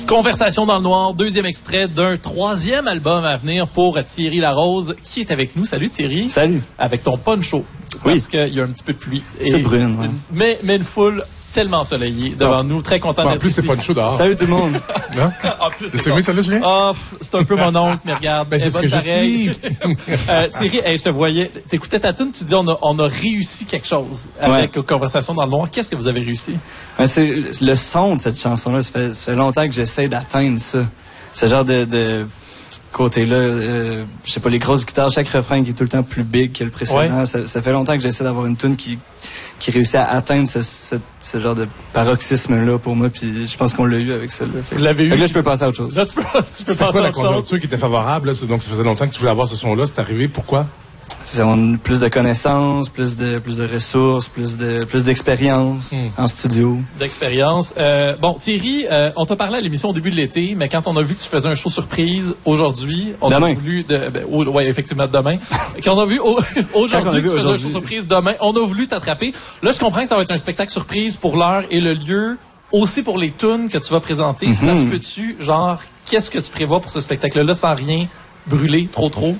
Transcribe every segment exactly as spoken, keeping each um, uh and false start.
Conversation dans le noir, deuxième extrait d'un troisième album à venir pour Thierry Larose, qui est avec nous. Salut Thierry. Salut. Avec ton poncho. Oui. Parce qu'il y a un petit peu de pluie. C'est brune, ouais. Mais, mais une foule tellement ensoleillée devant non. nous, très content bon, d'être ici. En plus, c'est poncho dehors. Salut tout le monde. Non? En plus, c'est tu aimé celle-là, Julien? Oh, c'est un peu mon oncle, mais regarde. Ben, c'est ce que pareil. je suis. euh, Thierry, hey, je te voyais. T'écoutais ta tune, tu dis on a, on a réussi quelque chose avec ouais. Conversation dans le noir. Qu'est-ce que vous avez réussi? Ben, c'est le son de cette chanson-là. Ça fait, ça fait longtemps que j'essaie d'atteindre ça. Ce genre de, de côté-là, euh, je sais pas, les grosses guitares, chaque refrain qui est tout le temps plus big que le précédent. Ouais. Ça, ça fait longtemps que j'essaie d'avoir une tune qui, qui réussit à atteindre ce, ce, ce genre de paroxysme-là pour moi. Puis je pense qu'on l'a eu avec celle-là. Vous l'avez eu? Là, je peux passer à autre chose. Là, tu peux, tu peux passer quoi, à autre chose. la conjoncture qui était favorable, là, donc ça faisait longtemps que tu voulais avoir ce son-là. C'est arrivé, pourquoi? C'est plus de connaissances, plus de plus de ressources, plus de plus d'expérience mm. en studio. D'expérience. Euh, bon, Thierry, euh, on t'a parlé à l'émission au début de l'été, mais quand on a vu que tu faisais un show surprise aujourd'hui, on demain. a voulu, de, ben, oh, ouais, effectivement demain. Quand on a vu au, aujourd'hui que tu faisais un show surprise, demain, on a voulu t'attraper. Là, je comprends que ça va être un spectacle surprise pour l'heure et le lieu, aussi pour les tunes que tu vas présenter. Mm-hmm. Ça se peut-tu, genre, qu'est-ce que tu prévois pour ce spectacle-là, sans rien brûler trop trop?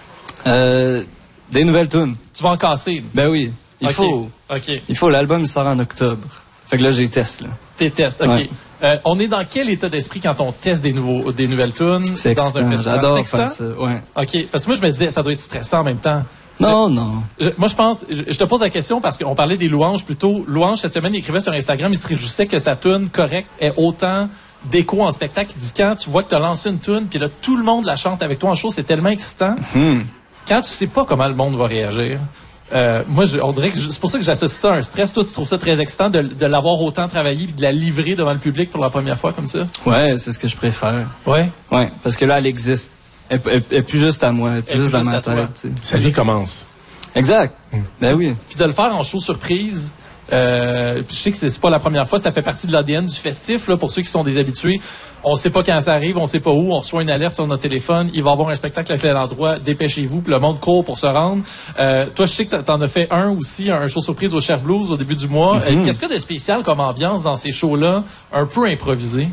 Euh. Des nouvelles tunes. Tu vas en casser. Ben oui. Il okay. faut. OK. Il faut. L'album il sort en octobre. Fait que là, j'ai les tests, là. Tes tests, OK. Ouais. Euh, on est dans quel état d'esprit quand on teste des nouveaux, des nouvelles tunes? C'est dans excitant. Un festival? J'adore C'est faire ça, ouais. OK. Parce que moi, je me disais, ça doit être stressant en même temps. Non, je, non. Je, moi, je pense, je, je te pose la question parce qu'on parlait des louanges plutôt. Louange, cette semaine, il écrivait sur Instagram, il se réjouissait que sa tune correcte ait autant d'écho en spectacle. Il dit, quand tu vois que tu as lancé une tune, puis là, tout le monde la chante avec toi en show, c'est tellement excitant. Mm. Quand tu sais pas comment le monde va réagir, euh, moi, je, on dirait que je, c'est pour ça que j'associe ça à un stress. Toi, tu trouves ça très excitant de, de l'avoir autant travaillé et de la livrer devant le public pour la première fois comme ça? Ouais, c'est ce que je préfère. Ouais? Ouais, parce que là, elle existe. Elle, elle, elle est plus juste à moi, elle est plus elle juste dans juste ma tête. T'sais. Sa vie commence. Exact. Mm. Ben oui. Puis de le faire en show surprise... Euh, je sais que c'est, c'est pas la première fois, ça fait partie de l'A D N du festif, là, pour ceux qui sont des habitués. On sait pas quand ça arrive, on sait pas où, on reçoit une alerte sur notre téléphone, il va y avoir un spectacle à tel endroit, dépêchez-vous, puis le monde court pour se rendre. Euh, toi, je sais que t'en as fait un aussi, un show surprise au Cher Blues au début du mois. Mm-hmm. Euh, qu'est-ce qu'il y a de spécial comme ambiance dans ces shows-là, un peu improvisés?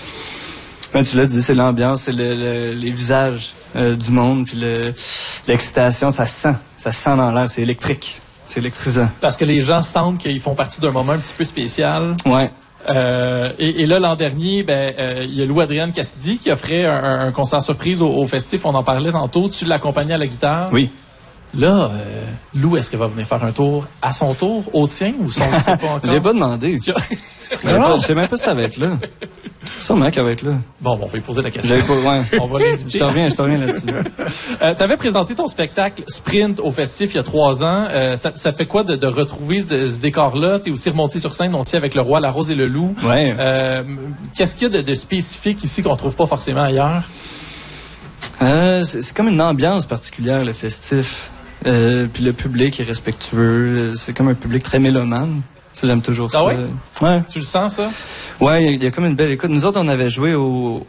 Ben, tu l'as dit, c'est l'ambiance, c'est le, le, les visages euh, du monde, puis le, l'excitation, ça se sent, ça se sent dans l'air, c'est électrique. C'est électrisant. Parce que les gens sentent qu'ils font partie d'un moment un petit peu spécial. Ouais. Euh, et, et là, l'an dernier, ben, euh, il y a Lou-Adrienne Cassidy qui offrait un, un concert surprise au, au festif. On en parlait tantôt. Tu l'accompagnais à la guitare. Oui. Là, euh, Lou, est-ce qu'elle va venir faire un tour à son tour, au tien, ou son, je sais pas encore? J'ai pas demandé. Tu... Je sais même pas si ça va être là. Sûrement qu'elle va être là. Bon, bon, on va lui poser la question. Pas, ouais. On va l'inviter. Je te reviens, je te reviens là-dessus. euh, tu avais présenté ton spectacle Sprint au festif il y a trois ans. Euh, ça, ça fait quoi de, de retrouver ce, ce décor-là? Tu es aussi remonté sur scène, aussi avec Le Roi, la Rose et le Loup. Ouais. Euh, qu'est-ce qu'il y a de, de spécifique ici qu'on trouve pas forcément ailleurs? Euh, c'est, c'est comme une ambiance particulière, le festif. Euh, puis le public est respectueux. C'est comme un public très mélomane. Ça, j'aime toujours ah ça. Ouais? Ouais. Tu le sens, ça? Ouais, il y, y a comme une belle écoute. Nous autres, on avait joué au,